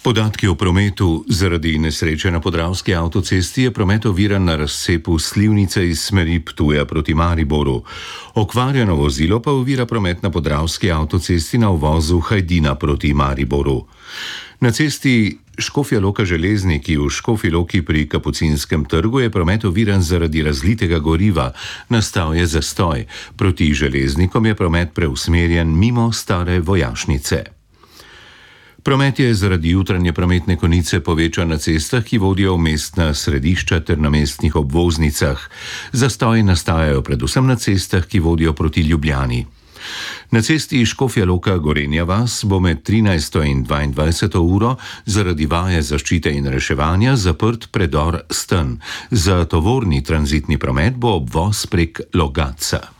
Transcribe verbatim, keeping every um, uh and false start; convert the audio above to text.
Podatki o prometu. Zaradi nesreče na Podravski avtocesti je promet oviran na razcepu Slivnice iz smeri Ptuja proti Mariboru. Okvarjeno vozilo pa ovira promet na Podravski avtocesti na uvozu Hajdina proti Mariboru. Na cesti Škofja Loka-Železniki v Škofji Loki pri Kapucinskem trgu je promet oviran zaradi razlitega goriva, nastal je zastoj. Proti železnikom je promet preusmerjen mimo stare vojašnice. Promet je zaradi jutranje prometne konice povečan na cestah, ki vodijo v mestna središča ter na mestnih obvoznicah. Zastoji nastajajo predvsem na cestah, ki vodijo proti Ljubljani. Na cesti Škofja Loka-Gorenja vas bo med trinajsto in dvaindvajseto uro zaradi vaje zaščite in reševanja zaprt predor Sten. Za tovorni tranzitni promet bo obvoz prek Logatca.